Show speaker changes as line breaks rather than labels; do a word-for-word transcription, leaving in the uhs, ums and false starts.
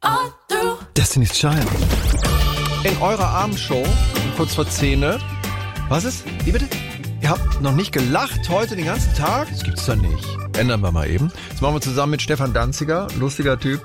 all through.
Destiny's Child. In eurer Abendshow, kurz vor zehn. Was ist? Wie bitte? Ihr habt noch nicht gelacht heute den ganzen Tag? Das gibt's doch nicht. Ändern wir mal eben. Das machen wir zusammen mit Stefan Danziger, lustiger Typ.